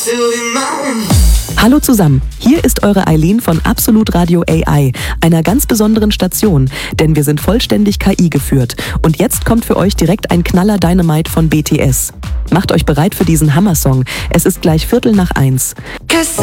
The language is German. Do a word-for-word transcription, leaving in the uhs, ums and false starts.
Hallo zusammen, hier ist eure Eileen von Absolut Radio A I, einer ganz besonderen Station, denn wir sind vollständig K I geführt. Und jetzt kommt für euch direkt ein Knaller Dynamite von B T S. Macht euch bereit für diesen Hammer-Song. Es ist gleich Viertel nach eins.